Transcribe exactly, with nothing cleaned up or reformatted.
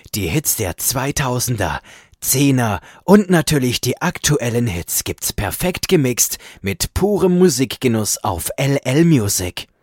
Die Hits der zweitausender, Zehner und natürlich die aktuellen Hits gibt's perfekt gemixt mit purem Musikgenuss auf L L Music.